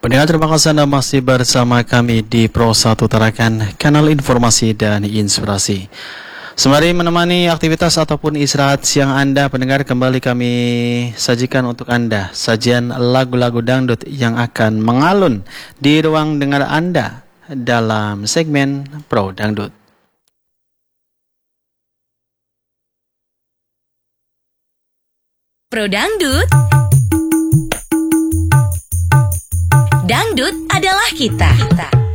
Pendengar, terima kasih Anda masih bersama kami di Pro 1 Tarakan, kanal informasi dan inspirasi. Sembari menemani aktivitas ataupun istirahat siang Anda, pendengar, kembali kami sajikan untuk Anda sajian lagu-lagu dangdut yang akan mengalun di ruang dengar Anda dalam segmen Pro Dangdut. Pro Dangdut. Dangdut adalah kita.